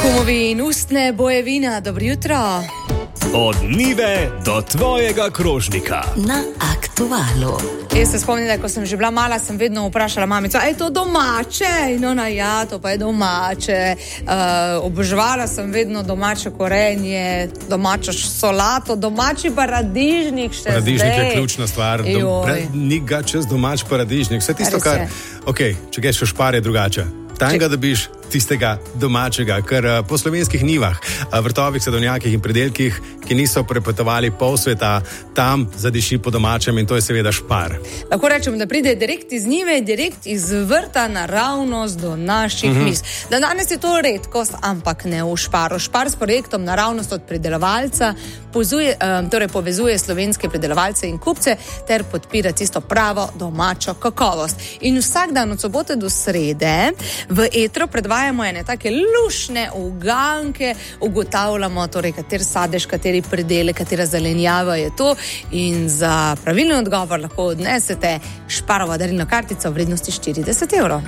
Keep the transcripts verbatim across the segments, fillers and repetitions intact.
Gumovi in ustne bojevina, dobro jutro. Od njive do tvojega krožnika. Na Aktualu. Jaz se spomnim, da ko sem že bila mala, sem vedno vprašala mamico, a je to domače? In ona, ja, to pa je domače. Uh, oboževala sem vedno domače korenje, domačo solato, domači paradižnik še Paradižnik zdaj. je ključna stvar. Ni ga čez domač paradižnik. Vse tisto, kar... Ok, če greš v Špar je drugače. Tam ga dobiš tistega domačega, ker po slovenskih njivah, vrtovih, sadovnjakih in predelkih, ki niso prepotovali pol sveta, tam zadiši po domačem in to je seveda Špar. Lahko rečem, da pride direkt iz njive, direkt iz vrta naravnost do naših mm-hmm. mis. Da danes je to redkost, ampak ne v Šparu. Špar s projektom Naravnost od pridelovalca pozuje, torej povezuje slovenske pridelovalce in kupce ter podpira tisto pravo domačo kakovost. In vsak dan od sobote do srede v etru predvajamo ene take lušne uganke, ugotavljamo torej, kater sadež, kateri predele, katera zelenjava je to in za pravilni odgovor lahko odnesete Šparovo darilno kartico v vrednosti štirideset evrov.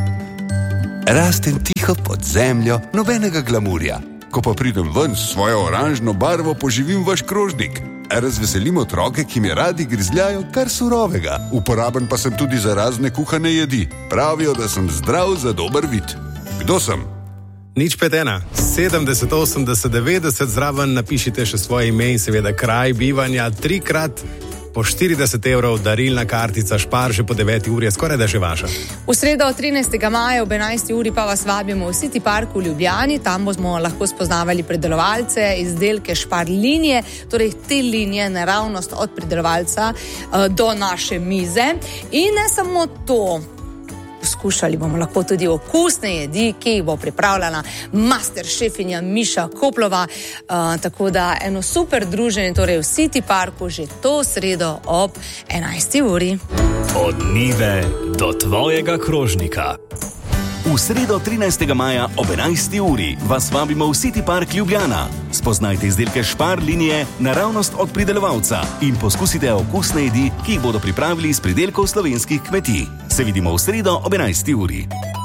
Rastem tiho pod zemljo, nobenega glamurja. Ko pa pridem ven s svojo oranžno barvo, poživim vaš krožnik. Razveselim otroke, ki mi radi grizljajo kar surovega. Uporaben pa sem tudi za razne kuhane jedi. Pravijo, da sem zdrav za dober vid. Kdo sem? Nič pet ena, sedemdeset, osemdeset, devetdeset, zraven napišite še svoje ime in seveda kraj bivanja, trikrat po štirideset evrov, darilna kartica Špar že po deveti uri, skoraj da že vaša. V sredo trinajstega maja ob enajsti uri pa vas vabimo v City Park v Ljubljani, tam bomo lahko spoznavali predelovalce, izdelke Špar linije, torej te linije naravnost od predelovalca uh, do naše mize. In ne samo to, poskušali bomo lahko tudi okusne jedi, ki jih bo pripravljala master šefinja Miša Koplova. Uh, tako da eno super druženje torej v City Parku že to sredo ob enajsti uri. Od njive do tvojega krožnika. V sredo trinajstega maja ob enajsti uri vas vabimo v City Park Ljubljana. Spoznajte izdelke Špar linije naravnost od pridelovalca in poskusite okusne jedi, ki jih bodo pripravili iz pridelkov slovenskih kmetij. Se vidimo v sredo ob enajsti uri.